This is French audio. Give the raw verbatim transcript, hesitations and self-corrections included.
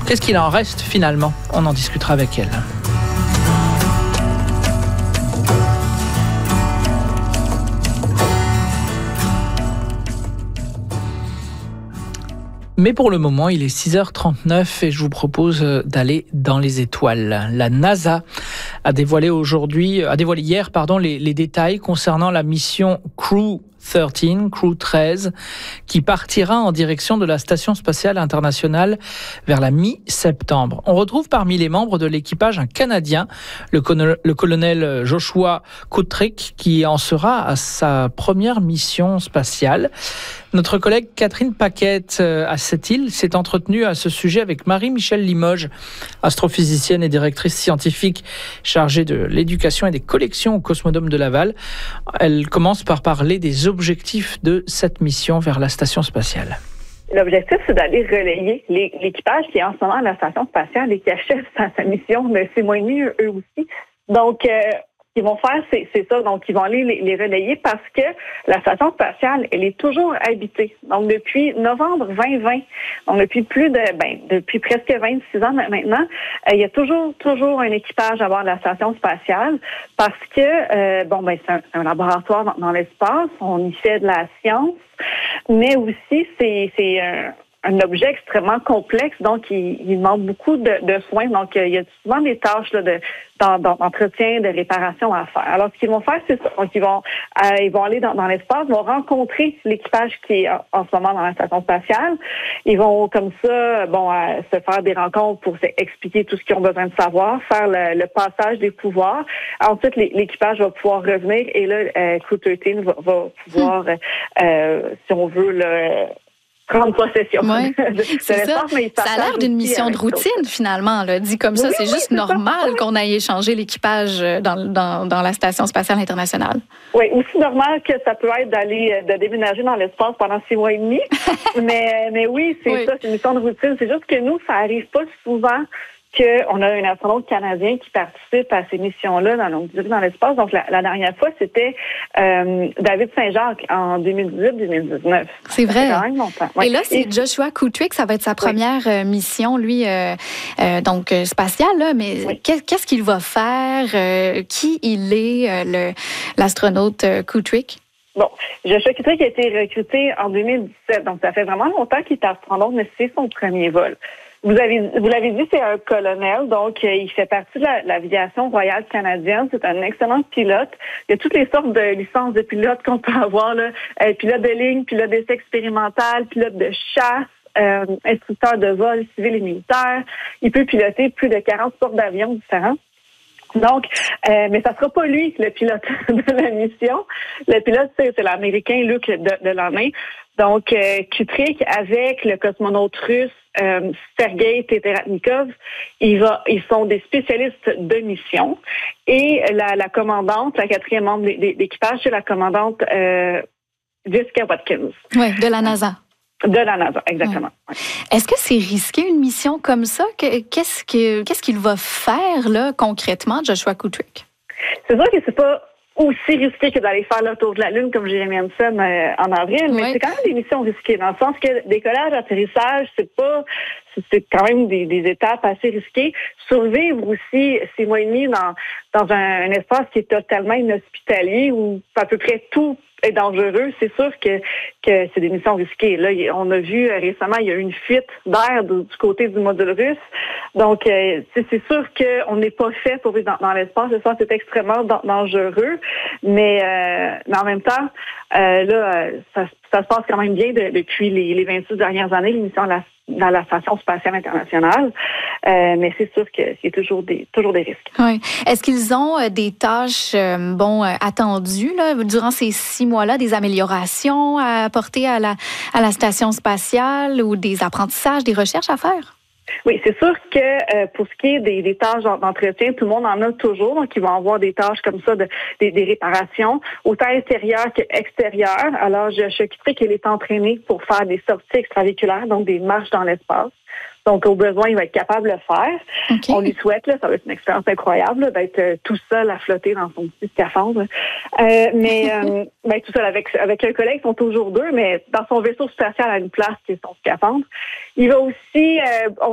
Qu'est-ce qu'il en reste finalement? On en discutera avec elle. Mais pour le moment, il est six heures trente-neuf et je vous propose d'aller dans les étoiles. La NASA a dévoilé aujourd'hui, a dévoilé hier, pardon, les, les détails concernant la mission Crew treize, Crew treize, qui partira en direction de la Station spatiale internationale vers la mi-septembre. On retrouve parmi les membres de l'équipage un Canadien, le, colonel, le colonel Joshua Kutrick, qui en sera à sa première mission spatiale. Notre collègue Catherine Paquette à Sept-Îles s'est entretenue à ce sujet avec Marie-Michèle Limoges, astrophysicienne et directrice scientifique chargée de l'éducation et des collections au Cosmodome de Laval. Elle commence par parler des objectifs de cette mission vers la station spatiale. L'objectif, c'est d'aller relayer l'équipage qui est en ce moment à la station spatiale et qui achève sa, sa mission de six mois et demi, eux aussi. Donc, euh, ce qu'ils vont faire, c'est, c'est ça. Donc, ils vont aller les, les relayer parce que la station spatiale, elle est toujours habitée. Donc, depuis novembre vingt vingt, donc depuis plus de, ben, depuis presque vingt-six ans maintenant, euh, il y a toujours, toujours un équipage à bord de la station spatiale parce que, euh, bon, ben, c'est un, un laboratoire dans, dans l'espace. On y fait de la science, mais aussi, c'est, c'est un, un objet extrêmement complexe, donc il, il demande beaucoup de, de soins. Donc, il y a souvent des tâches là, de, d'entretien, de réparation à faire. Alors, ce qu'ils vont faire, c'est ça. Donc, ils vont, euh, ils vont aller dans, dans l'espace, vont rencontrer l'équipage qui est en, en ce moment dans la station spatiale. Ils vont, comme ça, bon, euh, se faire des rencontres pour expliquer tout ce qu'ils ont besoin de savoir, faire le, le passage des pouvoirs. Ensuite, l'équipage va pouvoir revenir et là, euh, Crew treize va, va pouvoir, euh, euh, si on veut, le prendre possession. Oui, c'est ça. Mais ça a l'air d'une mission de routine, d'autres. Finalement. Là. Dit comme ça, oui, c'est oui, juste c'est normal ça. Qu'on aille échanger l'équipage dans, dans, dans la Station spatiale internationale. Oui, aussi normal que ça peut être d'aller de déménager dans l'espace pendant six mois et demi. mais, mais oui, c'est oui. ça, c'est une mission de routine. C'est juste que nous, ça arrive pas souvent qu'on a un astronaute canadien qui participe à ces missions-là dans, dans l'espace. Donc, la, la dernière fois, c'était euh, David Saint-Jacques en deux mille dix-huit deux mille dix-neuf. C'est vrai. Ça fait quand même longtemps. Ouais. Et là, c'est Et... Joshua Kutrick, ça va être sa première oui. mission, lui, euh, euh, donc spatiale. Là, mais oui. qu'est-ce qu'il va faire? Euh, qui il est, euh, le, l'astronaute euh, Kutrick? Bon, Joshua Kutrick a été recruté en deux mille dix-sept. Donc, ça fait vraiment longtemps qu'il est astronaute, mais c'est son premier vol. Vous avez, vous l'avez dit, c'est un colonel, donc euh, il fait partie de la, l'aviation royale canadienne. C'est un excellent pilote. Il y a toutes les sortes de licences de pilote qu'on peut avoir, là. Euh, pilote de ligne, pilote d'essai expérimental, pilote de chasse, euh, instructeur de vol civil et militaire. Il peut piloter plus de quarante sortes d'avions différents. Donc, euh, mais ça sera pas lui, le pilote de la mission. Le pilote, c'est, c'est l'Américain Luc de, de Lamain. Donc, euh, Kutrick, avec le cosmonaute russe euh, Sergei Teterratnikov, il va, ils sont des spécialistes de mission. Et la, la commandante, la quatrième membre d'équipage, c'est la commandante euh, Jessica Watkins. Oui, de la NASA. De la NASA, exactement. Ouais. Est-ce que c'est risqué une mission comme ça? Qu'est-ce, que, qu'est-ce qu'il va faire là concrètement, Joshua Kutrick? C'est sûr que c'est pas aussi risqué que d'aller faire le tour de la Lune comme Jeremy Hansen euh, en avril, mais oui. c'est quand même des missions risquées, dans le sens que décollage, atterrissage, c'est pas, c'est quand même des, des étapes assez risquées. Survivre aussi six mois et demi dans, dans un, un espace qui est totalement inhospitalier où à peu près tout est dangereux, c'est sûr que, que c'est des missions risquées. Là, on a vu euh, récemment, il y a eu une fuite d'air du, du côté du module russe. Donc, euh, c'est, c'est sûr qu'on n'est pas fait pour vivre dans, dans l'espace. L'espace est extrêmement da- dangereux, mais, euh, mais en même temps, euh, là, ça, ça se passe quand même bien de, depuis les, les vingt-six dernières années, l'émission de la dans la Station spatiale internationale, euh, mais c'est sûr qu'il y a toujours des, toujours des risques. Oui. Est-ce qu'ils ont euh, des tâches euh, bon, euh, attendues là, durant ces six mois-là, des améliorations à apporter à la, à la Station spatiale ou des apprentissages, des recherches à faire? Oui, c'est sûr que euh, pour ce qui est des, des tâches d'entretien, tout le monde en a toujours. Donc, ils vont avoir des tâches comme ça, de, des, des réparations, autant intérieures qu'extérieures. Alors, je, je quitterai qu'il est entraîné pour faire des sorties extravéhiculaires, donc des marches dans l'espace. Donc, au besoin, il va être capable de le faire. Okay. On lui souhaite, là, ça va être une expérience incroyable, là, d'être euh, tout seul à flotter dans son petit scaphandre. Euh, mais euh, ben, tout seul avec, avec un collègue, ils sont toujours deux, mais dans son vaisseau spatial à une place qui est son scaphandre. Il va aussi... Euh,